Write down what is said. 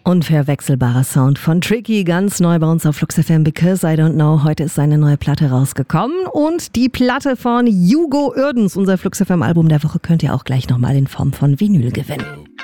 Unverwechselbarer Sound von Tricky, ganz neu bei uns auf Flux FM, Because I Don't Know. Heute ist seine neue Platte rausgekommen und die Platte von Hugo Uerdens, unser Flux FM Album der Woche, könnt ihr auch gleich nochmal in Form von Vinyl gewinnen.